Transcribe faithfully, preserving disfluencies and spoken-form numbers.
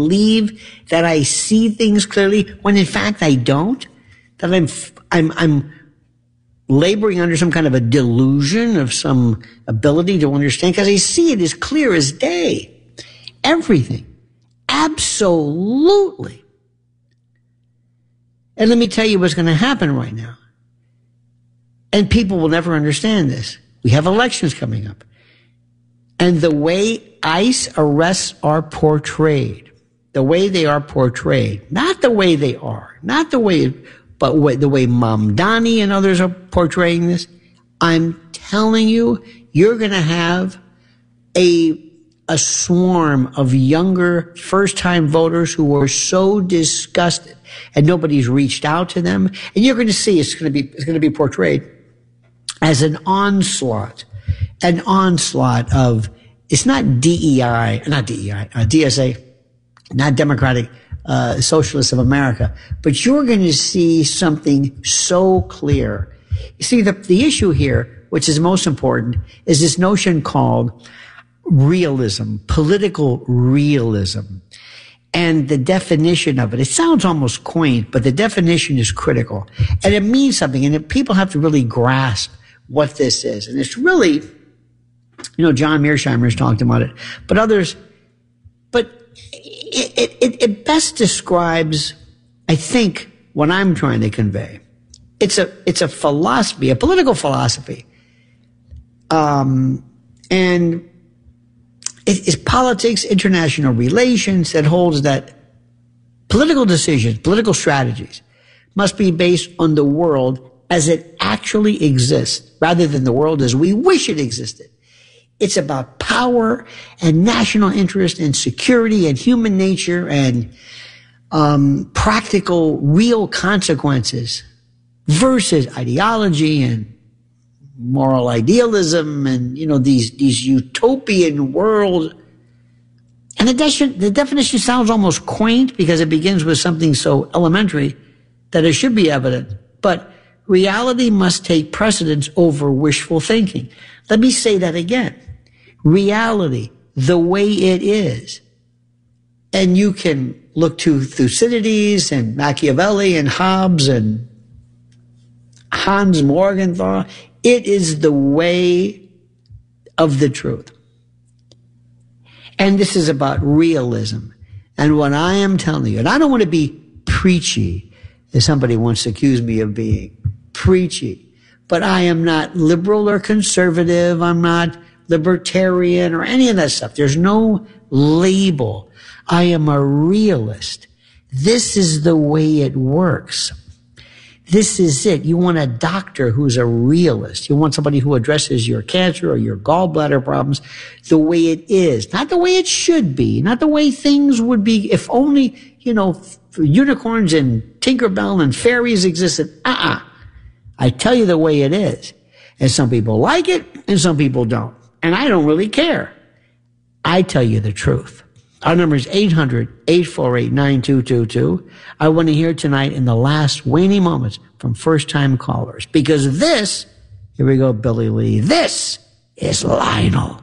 believe that I see things clearly when in fact I don't, that I'm, I'm, I'm laboring under some kind of a delusion of some ability to understand, because I see it as clear as day. Everything. Absolutely. And let me tell you what's going to happen right now. And people will never understand this. We have elections coming up. And the way ICE arrests are portrayed, the way they are portrayed, not the way they are, not the way, but the way Mamdani and others are portraying this, I'm telling you, you're going to have a a swarm of younger first-time voters who are so disgusted and nobody's reached out to them. And you're going to see it's going to be, it's going to be portrayed as an onslaught, an onslaught of, it's not D E I, not D E I, uh, D S A, not Democratic uh, Socialists of America, but you're going to see something so clear. You see, the, the issue here, which is most important, is this notion called realism, political realism. And the definition of it, it sounds almost quaint, but the definition is critical. And it means something, and people have to really grasp what this is. And it's really, you know, John Mearsheimer has talked about it, but others, but it, it, it best describes, I think, what I'm trying to convey. It's a, it's a philosophy, a political philosophy. Um, and it is politics, international relations, that holds that political decisions, political strategies must be based on the world as it actually exists, rather than the world as we wish it existed. It's about power and national interest and security and human nature and um, practical, real consequences versus ideology and moral idealism and, you know, these these utopian world. And the, de- the definition sounds almost quaint because it begins with something so elementary that it should be evident. But reality must take precedence over wishful thinking. Let me say that again. Reality, the way it is. And you can look to Thucydides and Machiavelli and Hobbes and Hans Morgenthau. It is the way of the truth. And this is about realism. And what I am telling you, and I don't want to be preachy, as somebody once accused me of being preachy, but I am not liberal or conservative. I'm not libertarian or any of that stuff. There's no label. I am a realist. This is the way it works. This is it. You want a doctor who's a realist. You want somebody who addresses your cancer or your gallbladder problems the way it is, not the way it should be, not the way things would be if only, you know, unicorns and Tinkerbell and fairies existed. Uh-uh. I tell you the way it is. And some people like it and some people don't. And I don't really care. I tell you the truth. Our number is eight hundred, eight four eight, nine two two two. I want to hear tonight in the last waning moments from first-time callers. Because this, here we go, Billy Lee, this is Lionel.